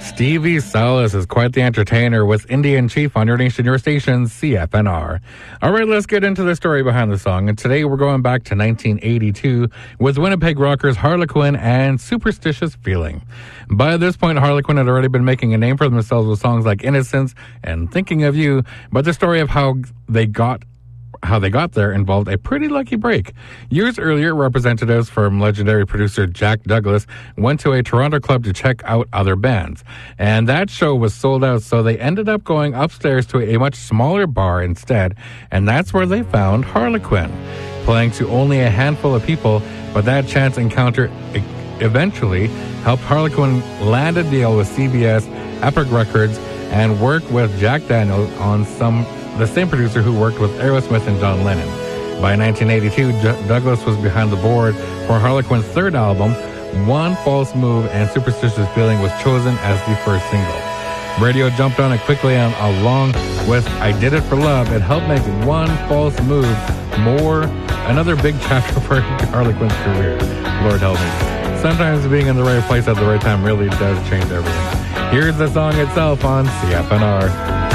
Stevie Salas is quite the entertainer with Indian Chief on your nation, your station, CFNR. All right, let's get into the story behind the song. And today we're going back to 1982 with Winnipeg rockers Harlequin and Superstitious Feeling. By this point, Harlequin had already been making a name for themselves with songs like Innocence and Thinking of You, but the story of how they got there involved a pretty lucky break. Years earlier, representatives from legendary producer Jack Douglas went to a Toronto club to check out other bands. And that show was sold out, so they ended up going upstairs to a much smaller bar instead. And that's where they found Harlequin, playing to only a handful of people. But that chance encounter eventually helped Harlequin land a deal with CBS, Epic Records, and work with Jack Daniels on the same producer who worked with Aerosmith and John Lennon. By 1982, Douglas was behind the board for Harlequin's third album. One False Move and Superstitious Feeling was chosen as the first single. Radio jumped on it quickly, and along with I Did It For Love, it helped make One False Move another big chapter for Harlequin's career. Lord help me. Sometimes being in the right place at the right time really does change everything. Here's the song itself on CFNR.